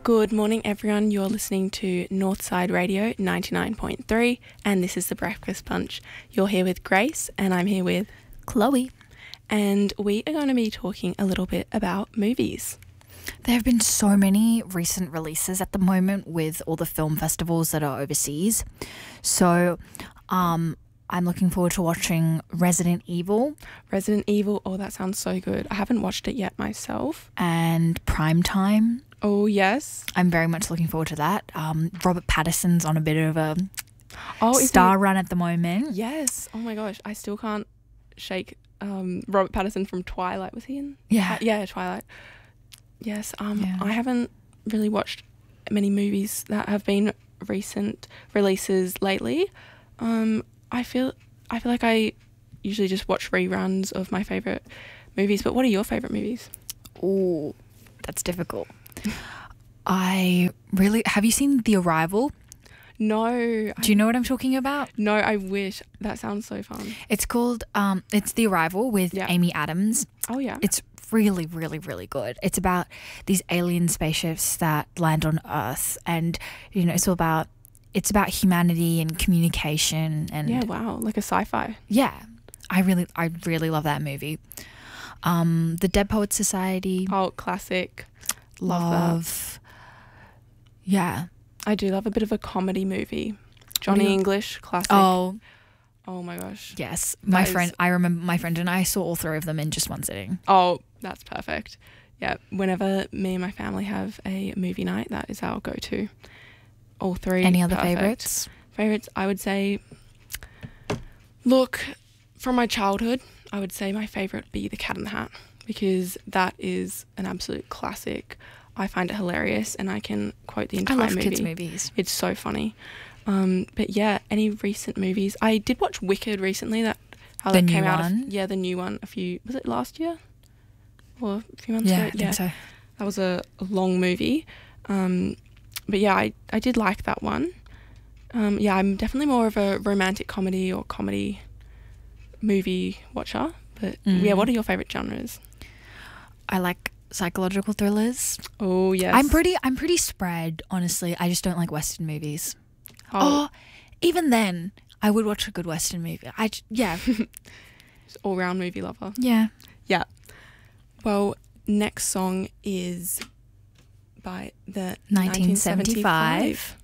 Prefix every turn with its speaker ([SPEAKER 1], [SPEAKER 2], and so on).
[SPEAKER 1] Good morning, everyone. You're listening to Northside Radio 99.3, and this is the Breakfast Bunch. You're here with Grace, and I'm here with
[SPEAKER 2] Chloe.
[SPEAKER 1] And we are going to be talking a little bit about movies.
[SPEAKER 2] There have been so many recent releases at the moment with all the film festivals that are overseas. So I'm looking forward to watching Resident Evil.
[SPEAKER 1] Resident Evil, oh, that sounds so good. I haven't watched it yet myself.
[SPEAKER 2] And Primetime.
[SPEAKER 1] Oh, yes.
[SPEAKER 2] I'm very much looking forward to that. Robert Pattinson's on a bit of a
[SPEAKER 1] is
[SPEAKER 2] star run at the moment.
[SPEAKER 1] Yes. Oh, my gosh. I still can't shake Robert Pattinson from Twilight. Was he in?
[SPEAKER 2] Yeah.
[SPEAKER 1] Yeah, Twilight. Yes.
[SPEAKER 2] Yeah.
[SPEAKER 1] I haven't really watched many movies that have been recent releases lately. I feel like I usually just watch reruns of my favourite movies, but what are your favourite movies?
[SPEAKER 2] Oh, that's difficult. Have you seen The Arrival?
[SPEAKER 1] No.
[SPEAKER 2] Do you know what I'm talking about?
[SPEAKER 1] No, I wish. That sounds so fun.
[SPEAKER 2] It's called, it's The Arrival with Amy Adams.
[SPEAKER 1] Oh, yeah.
[SPEAKER 2] It's really, really, really good. It's about these alien spaceships that land on Earth, and, you know, it's about humanity and communication and...
[SPEAKER 1] Yeah, wow. Like a sci-fi.
[SPEAKER 2] Yeah. I really love that movie. The Dead Poets Society.
[SPEAKER 1] Oh, classic.
[SPEAKER 2] Love. Yeah.
[SPEAKER 1] I do love a bit of a comedy movie. Johnny English, classic.
[SPEAKER 2] Oh
[SPEAKER 1] my gosh.
[SPEAKER 2] Yes. I remember my friend and I saw all three of them in just one sitting.
[SPEAKER 1] Oh, that's perfect. Yeah. Whenever me and my family have a movie night, that is our go-to. All three.
[SPEAKER 2] Any other
[SPEAKER 1] perfect.
[SPEAKER 2] favourites?
[SPEAKER 1] Favourites, I would say, look, from my childhood, I would say my favourite be The Cat in the Hat, because that is an absolute classic. I find it hilarious and I can quote the entire movie.
[SPEAKER 2] I love kids' movies.
[SPEAKER 1] It's so funny. But yeah, any recent movies? I did watch Wicked recently. The new one. Was it last year? Or a few months ago?
[SPEAKER 2] I think so.
[SPEAKER 1] That was a long movie. But yeah, I did like that one. I'm definitely more of a romantic comedy or comedy movie watcher. But yeah, what are your favourite genres?
[SPEAKER 2] I like psychological thrillers.
[SPEAKER 1] Oh, yes.
[SPEAKER 2] I'm pretty spread, honestly. I just don't like Western movies.
[SPEAKER 1] Oh,
[SPEAKER 2] even then, I would watch a good Western movie.
[SPEAKER 1] Just all-round movie lover.
[SPEAKER 2] Yeah.
[SPEAKER 1] Yeah. Well, next song is by the
[SPEAKER 2] 1975